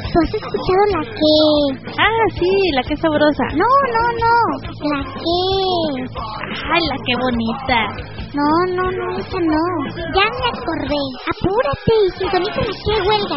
¿Tú has escuchado la que? Ah, sí, la que es sabrosa. No. La que. Ay, la que bonita. No, esa no. Ya me acordé. Apúrate y sintoniza la que huelga.